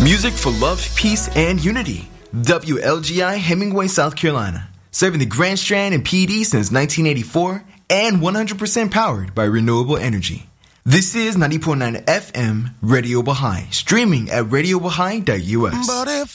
Music for love, peace, and unity. WLGI Hemingway, South Carolina. Serving the Grand Strand and PD since 1984 and 100% powered by renewable energy. This is 90.9 FM Radio Baha'i, streaming at radiobahai.us.